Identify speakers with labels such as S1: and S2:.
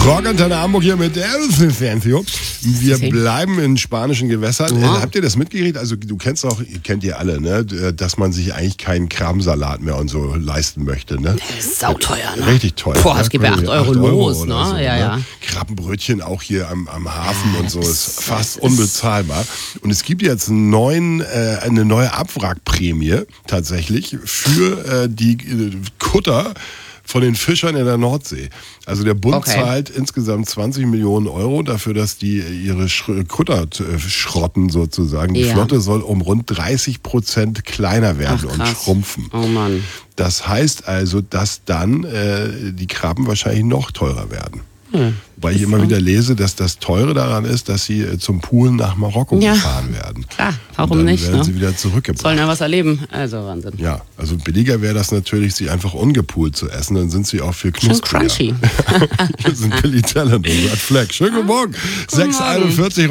S1: Rockantenne Hamburg hier mit Elfenfernsio. Wir bleiben in spanischen Gewässern.
S2: Ja.
S1: Habt ihr das mitgekriegt? Also du kennst auch, kennt ihr alle, ne? Dass man sich eigentlich keinen Krabbensalat mehr und so leisten möchte, ne?
S2: Das ist sauteuer, ne?
S1: Richtig teuer.
S2: Boah,
S1: ne?
S2: es geht bei 8 Euro los,
S1: oder
S2: ne?
S1: So,
S2: Ja.
S1: Krabbenbrötchen auch hier am Hafen und so ist fast unbezahlbar. Und es gibt jetzt eine neue Abwrackprämie tatsächlich für die Kutter von den Fischern in der Nordsee. Also der Bund zahlt insgesamt 20 Millionen Euro dafür, dass die ihre Kutter schrotten sozusagen. Die Flotte soll um rund 30% kleiner werden und schrumpfen.
S2: Oh Mann.
S1: Das heißt also, dass dann die Krabben wahrscheinlich noch teurer werden. Weil ich immer wieder lese, dass das Teure daran ist, dass sie zum Pool nach Marokko gefahren werden.
S2: Klar, warum
S1: dann
S2: nicht?
S1: Werden sie wieder zurückgebracht.
S2: Sollen ja was erleben. Also Wahnsinn.
S1: Ja, also billiger wäre das natürlich, sie einfach ungepoolt zu essen. Dann sind sie auch viel knuspriger.
S2: Schön crunchy.
S1: Hier sind Billy Talent und Red Flag. Schönen guten Morgen. 6:41